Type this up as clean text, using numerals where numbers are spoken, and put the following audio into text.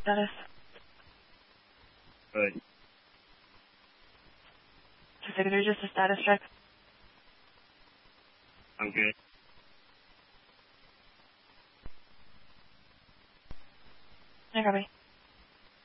Status. Good. 263, just a status check. I'm good. I copy.